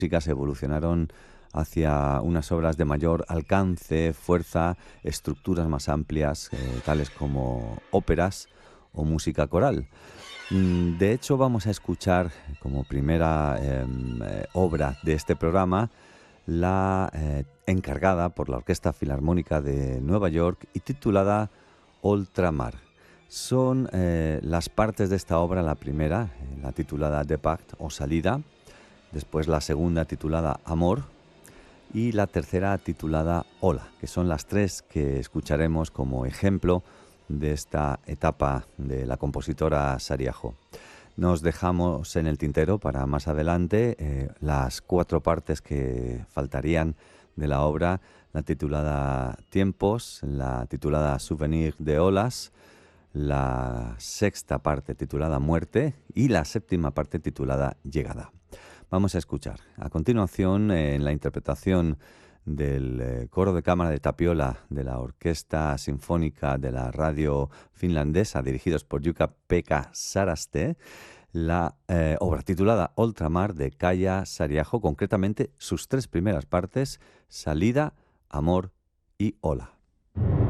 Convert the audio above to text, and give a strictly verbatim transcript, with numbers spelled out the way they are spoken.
músicas evolucionaron hacia unas obras de mayor alcance, fuerza, estructuras más amplias, eh, tales como óperas o música coral. Mm, De hecho, vamos a escuchar como primera em, eh, obra de este programa la eh, encargada por la Orquesta Filarmónica de Nueva York y titulada Ultramar. Son eh, las partes de esta obra, la primera, eh, la titulada Depart o Salida, después la segunda titulada Amor y la tercera titulada Hola, que son las tres que escucharemos como ejemplo de esta etapa de la compositora Sariajo. Nos dejamos en el tintero para más adelante eh, las cuatro partes que faltarían de la obra, la titulada Tiempos, la titulada Souvenir de Olas, la sexta parte titulada Muerte y la séptima parte titulada Llegada. Vamos a escuchar a continuación eh, en la interpretación del eh, coro de cámara de Tapiola de la Orquesta Sinfónica de la Radio Finlandesa, dirigidos por Jukka-Pekka Saraste, la eh, obra titulada Ultramar de Kaija Saariaho, concretamente sus tres primeras partes, Salida, Amor y Hola.